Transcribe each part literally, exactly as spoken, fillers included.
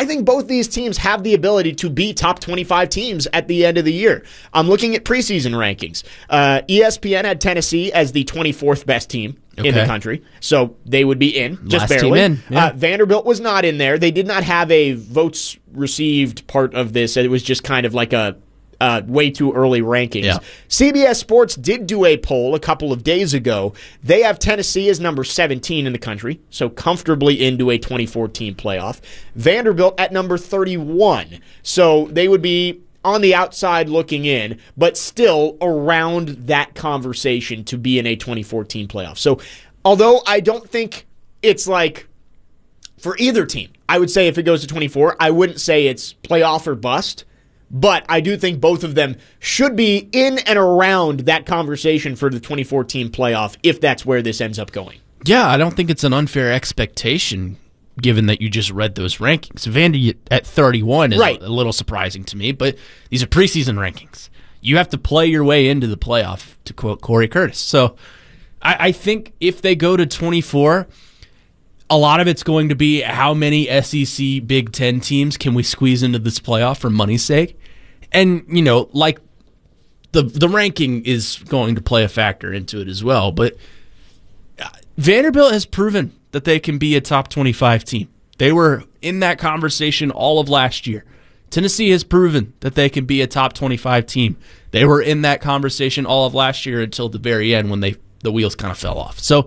I think both these teams have the ability to be top twenty-five teams at the end of the year. I'm looking at preseason rankings. Uh, E S P N had Tennessee as the twenty-fourth best team okay. in the country, so they would be in, just Last barely. Team in. Yeah. Uh, Vanderbilt was not in there. They did not have a votes received part of this. It was just kind of like a Uh, way too early rankings. Yeah. C B S Sports did do a poll a couple of days ago. They have Tennessee as number seventeen in the country, so comfortably into a twenty fourteen playoff. Vanderbilt at number thirty-one, so they would be on the outside looking in, but still around that conversation to be in a twenty fourteen playoff. So although I don't think it's like for either team, I would say if it goes to twenty-four, I wouldn't say it's playoff or bust. But I do think both of them should be in and around that conversation for the twenty fourteen playoff if that's where this ends up going. Yeah, I don't think it's an unfair expectation given that you just read those rankings. Vandy at thirty-one is right. a little surprising to me, but these are preseason rankings. You have to play your way into the playoff, to quote Corey Curtis. So I, I think if they go to twenty-four, a lot of it's going to be how many S E C Big Ten teams can we squeeze into this playoff for money's sake. And, you know, like the the ranking is going to play a factor into it as well. But Vanderbilt has proven that they can be a top twenty-five team. They were in that conversation all of last year. Tennessee has proven that they can be a top twenty-five team. They were in that conversation all of last year until the very end when they the wheels kind of fell off. So,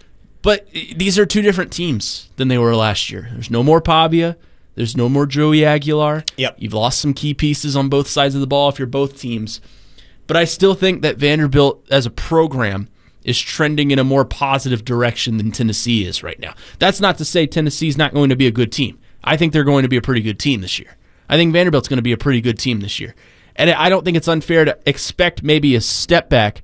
but these are two different teams than they were last year. There's no more Pavia. There's no more Joey Aguilar. Yep. You've lost some key pieces on both sides of the ball if you're both teams. But I still think that Vanderbilt as a program is trending in a more positive direction than Tennessee is right now. That's not to say Tennessee's not going to be a good team. I think they're going to be a pretty good team this year. I think Vanderbilt's going to be a pretty good team this year. And I don't think it's unfair to expect maybe a step back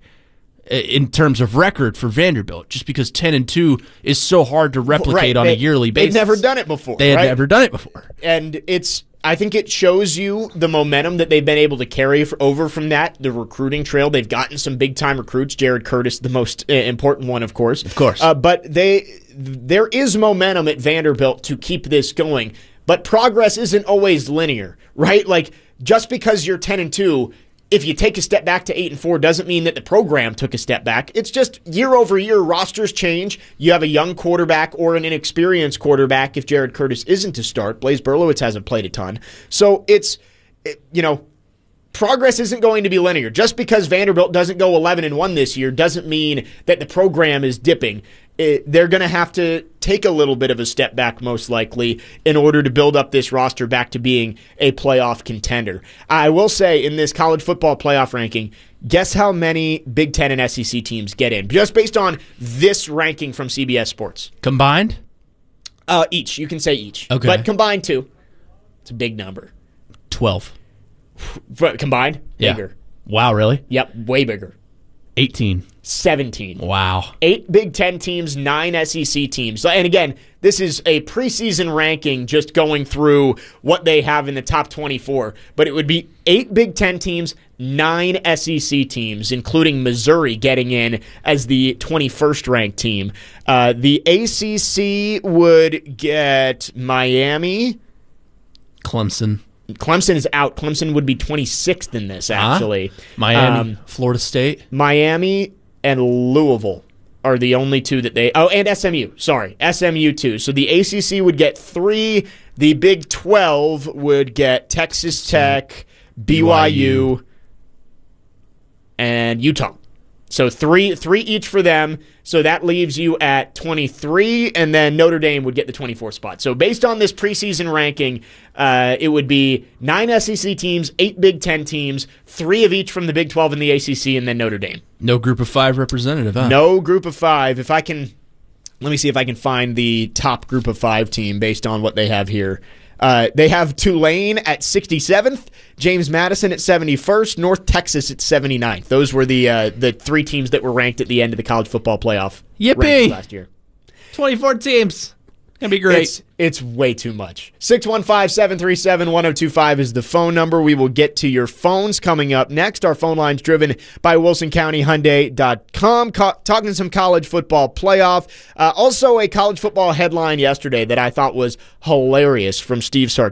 in terms of record for Vanderbilt, just because ten and two is so hard to replicate right. on they, a yearly basis. They've never done it before. They had right? never done it before. And it's, I think it shows you the momentum that they've been able to carry for, over from that, the recruiting trail. They've gotten some big-time recruits. Jared Curtis, the most uh, important one, of course. Of course. Uh, but they, there is momentum at Vanderbilt to keep this going. But progress isn't always linear, right? Like, just because you're ten and two, if you take a step back to eight and four, doesn't mean that the program took a step back. It's just year over year, rosters change. You have a young quarterback or an inexperienced quarterback if Jared Curtis isn't to start. Blaise Berlowitz hasn't played a ton. So it's, it, you know, progress isn't going to be linear. Just because Vanderbilt doesn't go eleven and one this year doesn't mean that the program is dipping. It, they're going to have to take a little bit of a step back, most likely, in order to build up this roster back to being a playoff contender. I will say, in this college football playoff ranking, guess how many Big Ten and S E C teams get in, just based on this ranking from C B S Sports? Combined? Uh, each. You can say each. Okay. But combined, too. It's a big number. twelve. Combined? Yeah. Bigger. Wow, really? Yep, way bigger. eighteen. seventeen. Wow. Eight Big Ten teams, nine S E C teams. And again, this is a preseason ranking just going through what they have in the top twenty-four. But it would be eight Big Ten teams, nine S E C teams, including Missouri getting in as the twenty-first ranked team. Uh, the A C C would get Miami. Clemson. Clemson is out. Clemson would be twenty-sixth in this, actually. Huh? Miami, um, Florida State. Miami and Louisville are the only two that they... Oh, and S M U. Sorry. S M U, too. So the A C C would get three. The Big twelve would get Texas Tech, B Y U, and Utah. So three three each for them. So that leaves you at twenty-three, and then Notre Dame would get the twenty-fourth spot. So based on this preseason ranking, uh, it would be nine S E C teams, eight Big Ten teams, three of each from the Big twelve and the A C C, and then Notre Dame. No group of five representative, huh? No group of five. If I can, let me see if I can find the top group of five team based on what they have here. Uh, they have Tulane at sixty-seventh, James Madison at seventy-first, North Texas at seventy-ninth. Those were the uh, the three teams that were ranked at the end of the college football playoff Yippee! last year. twenty-four teams. Gonna be great. It's, it's way too much. six one five, seven three seven, one oh two five is the phone number. We will get to your phones coming up next. Our phone line's driven by Wilson County Hyundai dot com. Co- talking some college football playoff. Uh, also, a college football headline yesterday that I thought was hilarious from Steve Sarkisian.